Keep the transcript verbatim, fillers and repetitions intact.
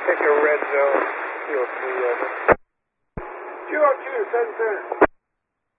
Take a red zone, two oh three over. two oh two, Sun Center.